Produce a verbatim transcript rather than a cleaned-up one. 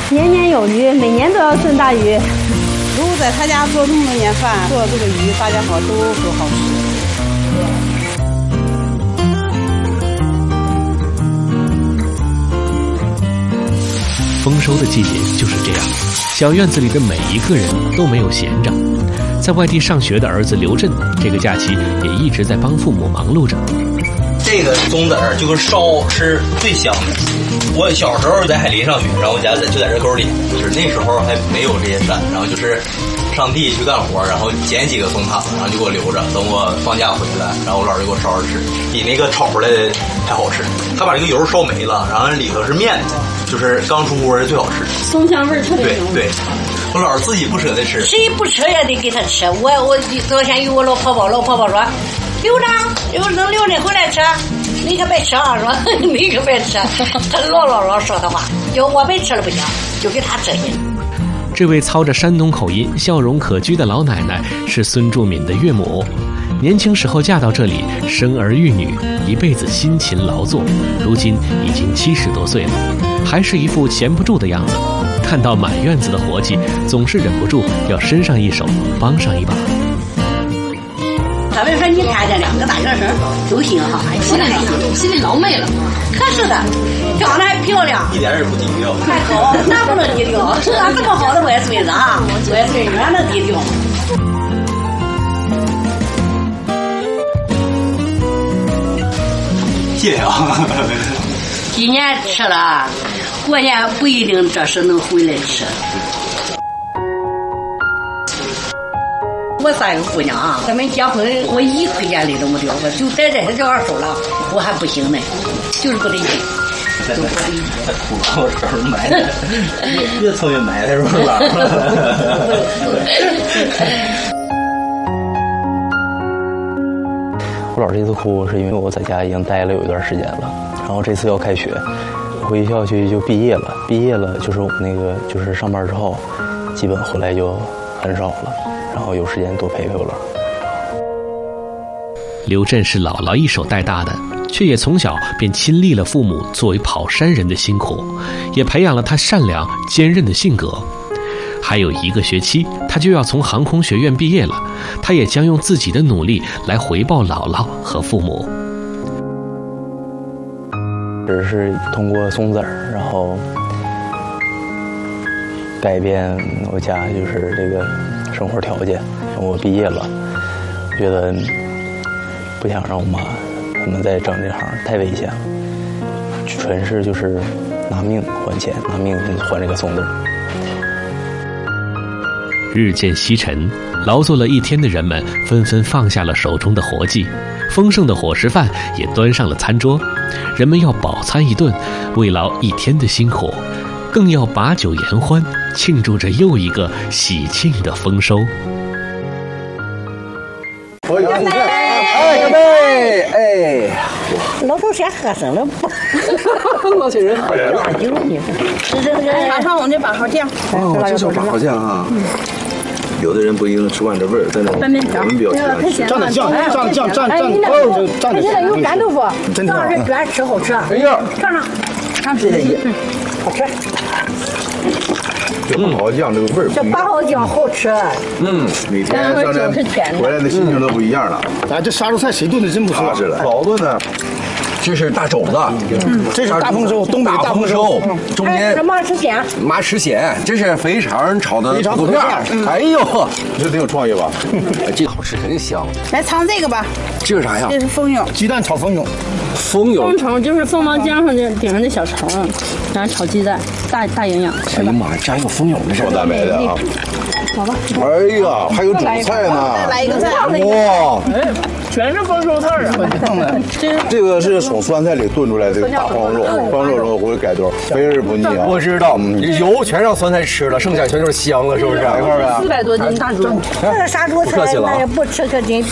年年有余，每年都要顺大鱼。 如果在他家做这么多年饭，做这个鱼，大家伙都说好吃。 丰收的季节就是这样，小院子里的每一个人都没有闲着。在外地上学的儿子刘振，这个假期也一直在帮父母忙碌着。 这个粽子儿就跟烧是最香的。我小时候在海林上学，然后我家在就在这沟里，就是那时候还没有这些山，然后就是上地去干活，然后捡几个松塔，然后就给我留着，等我放假回来，然后我姥就给我烧着吃，比那个炒出来的还好吃。他把这个油烧没了，然后里头是面，就是刚出锅是最好吃， 松香味特别浓。 对对，我姥自己不舍得吃， 谁不吃也得给他吃。我我昨天与我老婆婆，老婆婆说留着，留能留着回来吃。你可别吃啊！说你可别吃，他老老老说的话，要我别吃了不行，就给他吃去。 这位操着山东口音、笑容可掬的老奶奶是孙柱敏的岳母。年轻时候嫁到这里，生儿育女，一辈子辛勤劳作，如今已经七十多岁了，还是一副闲不住的样子。看到满院子的活计，总是忍不住要伸上一手，帮上一把。 他们说你看这两个大学生都挺好， 心里心里老美了。 可是的，长得还漂亮， 一点也不低调， 还好，那不能低调。是啊，这么好的外孙子啊，外孙女能低调。 谢谢啊。 今年吃了，过年不一定这时能回来吃。我三个姑娘啊，咱们结婚，我一块钱里都没掉过，就在这些这样手了，我还不行呢，就是不得劲，就不得劲。 土包手买的，越凑越买的是吧？ 我姥这次哭是因为我在家已经待了有一段时间了，然后这次要开学，回校区就毕业了，毕业了就是我那个就是上班之后，基本回来就很少了。然后有时间多陪陪我姥。 刘振是姥姥一手带大的，却也从小便亲历了父母作为跑山人的辛苦，也培养了他善良坚韧的性格。还有一个学期，他就要从航空学院毕业了，他也将用自己的努力来回报姥姥和父母。 只是通过松子儿，然后改变我家就是这个生活条件。我毕业了，我觉得不想让我妈他们再整这行，太危险了。纯是就是拿命换钱，拿命换这个松子儿。 日渐西沉，劳作了一天的人们纷纷放下了手中的活计，丰盛的伙食饭也端上了餐桌。人们要饱餐一顿，慰劳一天的辛苦，更要把酒言欢，庆祝着又一个喜庆的丰收。 干杯！哎，干杯！哎， 老头先喝上了不？ 老些人喝辣酒呢？是这个。 马上我们这八号酱。 哦，这叫八号酱啊。有的人不一定吃惯这味儿，但是我们比较喜欢吃。蘸点酱，蘸酱，蘸蘸哦，蘸点。 现在有干豆腐， 真的。 这专吃好吃。 哎呀， 尝尝，尝试一下，嗯，好吃。 这八号酱这个味儿， 这八号酱好吃。 嗯，每天上这回来的心情都不一样了。 咱这杀猪菜谁炖的真不错， 是了，老炖的。 这是大肘子，嗯，这是大丰收，东北大丰收，中间是马齿苋， 马齿苋，这是肥肠炒的土豆片儿，哎呦， 这挺有创意吧？ 这好吃，肯定香。 来尝这个吧， 这是啥呀？ 这是蜂蛹， 鸡蛋炒蜂蛹，蜂蛹， 蜂虫就是凤凰江上的顶上的小虫，然后炒鸡蛋，大大营养。 哎呀妈呀，加一个蜂蛹，这是高蛋白的啊！ 好吧。 哎呀，还有主菜呢！ 来一个菜， 哇！ 全是丰收菜啊！ 这个是从酸菜里炖出来的大黄肉，黄肉肉回改多，肥而不腻啊！ 我知道，油全让酸菜吃了，剩下全就是香了，是不是？ 来一块呗。 四百多斤大猪， 这个杀猪菜那也不吃可真。